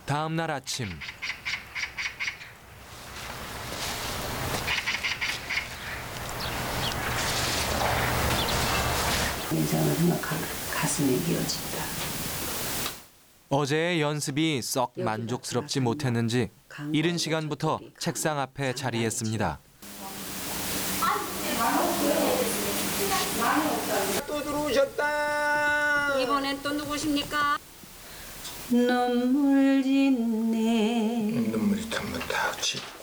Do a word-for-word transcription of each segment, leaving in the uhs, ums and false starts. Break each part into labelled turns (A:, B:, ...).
A: 다음 날 아침.
B: 인생을 생각하면 가슴이 미어진다.
A: 어제의 연습이 썩 만족스럽지 못했는지 이른 시간부터 책상 앞에 자리했습니다.
C: 또 들어오셨다.
D: 이번엔 또 누구십니까?
B: 눈물 짓네
C: 눈물이 탐만 딱 짚고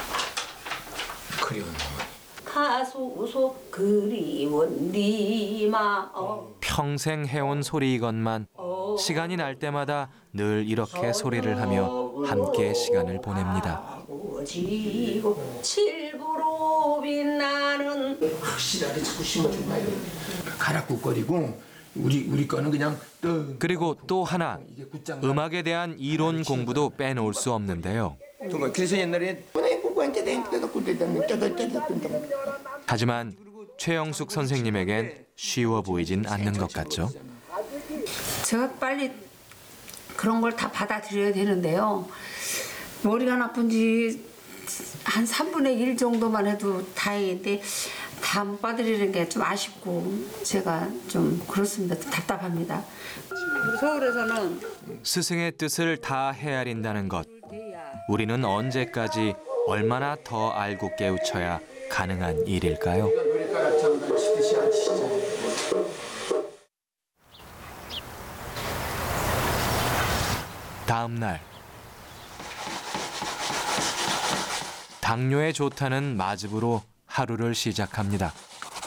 C: 그리운 어머니.
B: 하소서 그리운 네 마음.
A: 평생 해온 소리이건만 시간이 날 때마다 늘 이렇게 소리를 하며 함께 시간을 보냅니다.
B: 지고 칠부로 빛나는
C: 확실하게 자꾸 심어준 말이에요. 가락국거리고 우리 우리 거는 그냥 또
A: 그리고 또 하나, 음악에 대한 이론 공부도 빼놓을 수 없는데요.
C: 그래서 옛날에
A: 하지만 최영숙 선생님에겐 쉬워 보이진 않는 것 같죠.
B: 제가 빨리 그런 걸 다 받아들여야 되는데요. 머리가 나쁜지 한 삼분의 일 정도만 해도 다행인데 다 못 받아들이는 게 좀 아쉽고 제가 좀 그렇습니다. 답답합니다. 서울에서는
A: 스승의 뜻을 다 헤아린다는 것. 우리는 언제까지 얼마나 더 알고 깨우쳐야 가능한 일일까요?
C: 머리카락 장난 치듯이 안 치잖아요.
A: 다음 날. 당뇨에 좋다는 마즙으로 하루를 시작합니다.